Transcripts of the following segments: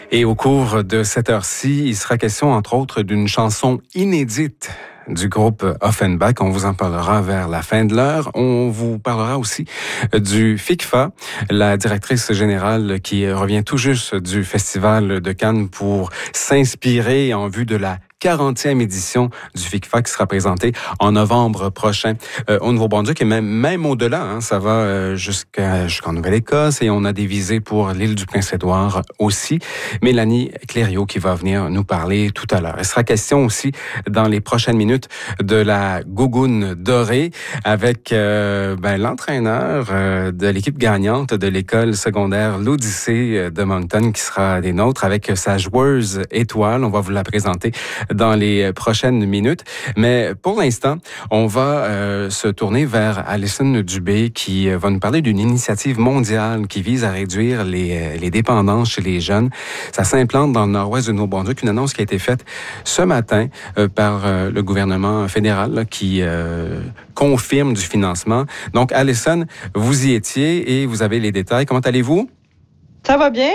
Et au cours de cette heure-ci, il sera question, entre autres, d'une chanson inédite du groupe Offenbach. On vous en parlera vers la fin de l'heure. On vous parlera aussi du FICFA, la directrice générale qui revient tout juste du Festival de Cannes pour s'inspirer en vue de la 40e édition du FICFA qui sera présentée en novembre prochain au Nouveau-Brunswick et même au-delà. Hein, ça va jusqu'en Nouvelle-Écosse et on a des visées pour l'île du Prince-Édouard aussi. Mélanie Clériot qui va venir nous parler tout à l'heure. Il sera question aussi dans les prochaines minutes de la Gougoune dorée avec l'entraîneur de l'équipe gagnante de l'école secondaire l'Odyssée de Moncton qui sera des nôtres avec sa joueuse étoile. On va vous la présenter dans les prochaines minutes. Mais pour l'instant, on va se tourner vers Alison Dubé qui va nous parler d'une initiative mondiale qui vise à réduire les dépendances chez les jeunes. Ça s'implante dans le nord-ouest du Nouveau-Brunswick. Une annonce qui a été faite ce matin par le gouvernement fédéral là, qui confirme du financement. Donc, Alison, vous y étiez et vous avez les détails. Comment allez-vous? Ça va bien,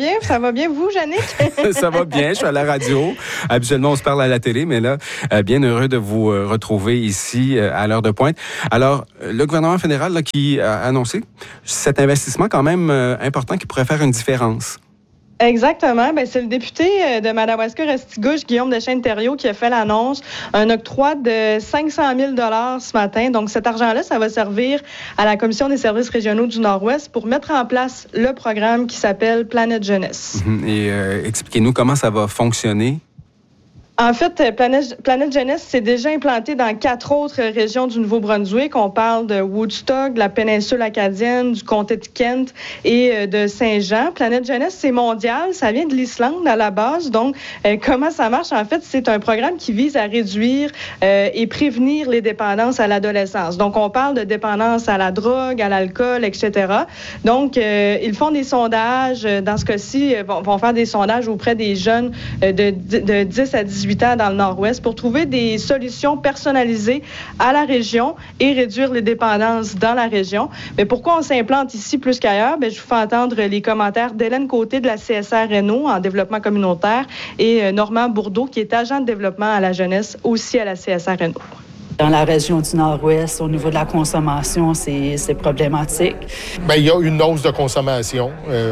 vous, Jannick? Ça va bien, je suis à la radio. Habituellement, on se parle à la télé, mais là, bien heureux de vous retrouver ici à l'heure de pointe. Alors, le gouvernement fédéral là, qui a annoncé cet investissement quand même important qui pourrait faire une différence. Exactement. C'est le député de Madawaska-Restigouche, Guillaume Deschênes-Thériault, qui a fait l'annonce, un octroi de 500 000 $ ce matin. Donc, cet argent-là, ça va servir à la Commission des services régionaux du Nord-Ouest pour mettre en place le programme qui s'appelle Planète Jeunesse. Et expliquez-nous comment ça va fonctionner. En fait, Planète Jeunesse s'est déjà implantée dans 4 autres régions du Nouveau-Brunswick. On parle de Woodstock, de la péninsule acadienne, du comté de Kent et de Saint-Jean. Planète Jeunesse, c'est mondial. Ça vient de l'Islande à la base. Donc, comment ça marche? En fait, c'est un programme qui vise à réduire et prévenir les dépendances à l'adolescence. Donc, on parle de dépendance à la drogue, à l'alcool, etc. Donc, ils font des sondages. Dans ce cas-ci, vont faire des sondages auprès des jeunes de 10 à 18 ans dans le Nord-Ouest pour trouver des solutions personnalisées à la région et réduire les dépendances dans la région. Mais pourquoi on s'implante ici plus qu'ailleurs? Je vous fais entendre les commentaires d'Hélène Côté de la CSR Réno en développement communautaire et Normand Bourdeau qui est agent de développement à la jeunesse aussi à la CSR Réno. Dans la région du Nord-Ouest, au niveau de la consommation, c'est problématique. Il y a une hausse de consommation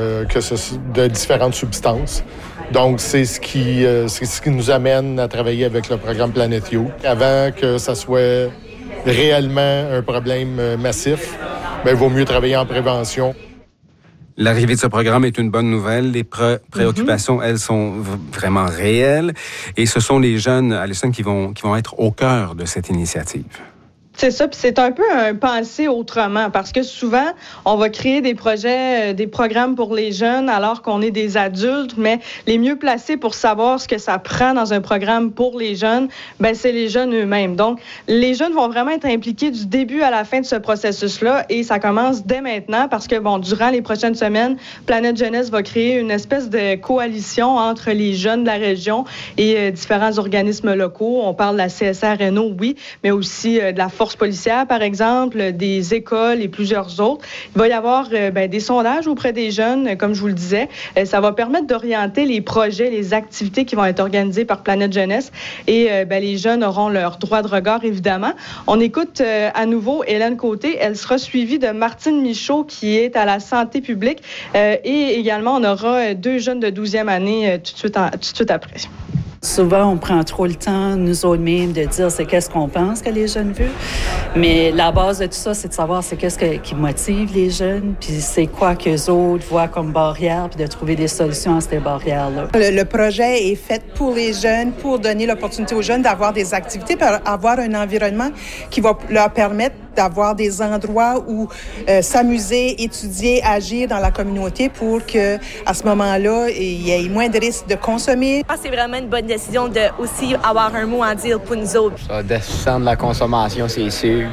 de différentes substances. Donc, c'est ce qui nous amène à travailler avec le programme Planète Youth. Avant que ça soit réellement un problème massif, il vaut mieux travailler en prévention. L'arrivée de ce programme est une bonne nouvelle. Les préoccupations, elles, sont vraiment réelles. Et ce sont les jeunes, Alison, qui vont être au cœur de cette initiative. C'est ça, puis c'est un peu un penser autrement, parce que souvent, on va créer des projets, des programmes pour les jeunes alors qu'on est des adultes, mais les mieux placés pour savoir ce que ça prend dans un programme pour les jeunes, c'est les jeunes eux-mêmes. Donc, les jeunes vont vraiment être impliqués du début à la fin de ce processus-là, et ça commence dès maintenant, parce que, durant les prochaines semaines, Planète Jeunesse va créer une espèce de coalition entre les jeunes de la région et différents organismes locaux. On parle de la CSR Réno, oui, mais aussi de la force policière, par exemple, des écoles et plusieurs autres. Il va y avoir des sondages auprès des jeunes, comme je vous le disais. Ça va permettre d'orienter les projets, les activités qui vont être organisées par Planète Jeunesse et les jeunes auront leur droit de regard, évidemment. On écoute à nouveau Hélène Côté. Elle sera suivie de Martine Michaud, qui est à la santé publique et également, on aura 2 jeunes de 12e année tout de suite après. Souvent, on prend trop le temps, nous autres-mêmes, de dire c'est qu'est-ce qu'on pense que les jeunes veulent. Mais la base de tout ça, c'est de savoir c'est qu'est-ce qui motive les jeunes, puis c'est quoi qu'eux autres voient comme barrière, puis de trouver des solutions à ces barrières-là. Le projet est fait pour les jeunes, pour donner l'opportunité aux jeunes d'avoir des activités, pour avoir un environnement qui va leur permettre d'avoir des endroits où s'amuser, étudier, agir dans la communauté pour que à ce moment-là, il y ait moins de risques de consommer. C'est vraiment une bonne décision de aussi avoir un mot à dire pour nous autres. Ça va descendre la consommation, c'est sûr.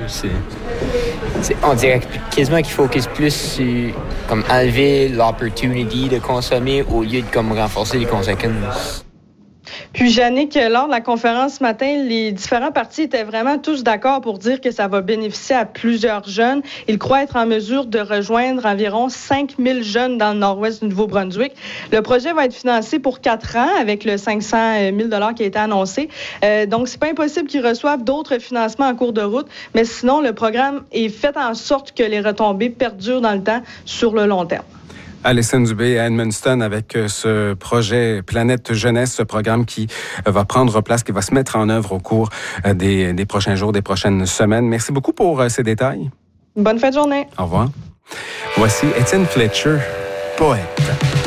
On dirait quasiment qu'il focus plus sur comme enlever l'opportunité de consommer au lieu de comme renforcer les conséquences. Puis, Jannick, lors de la conférence ce matin, les différents partis étaient vraiment tous d'accord pour dire que ça va bénéficier à plusieurs jeunes. Ils croient être en mesure de rejoindre environ 5000 jeunes dans le nord-ouest du Nouveau-Brunswick. Le projet va être financé pour 4 ans avec le 500 000 $ qui a été annoncé. Donc, c'est pas impossible qu'ils reçoivent d'autres financements en cours de route, mais sinon, le programme est fait en sorte que les retombées perdurent dans le temps sur le long terme. Alison Dubé à Edmundston avec ce projet Planète Jeunesse, ce programme qui va prendre place, qui va se mettre en œuvre au cours des prochains jours, des prochaines semaines. Merci beaucoup pour ces détails. Bonne fin de journée. Au revoir. Voici Étienne Fletcher, poète.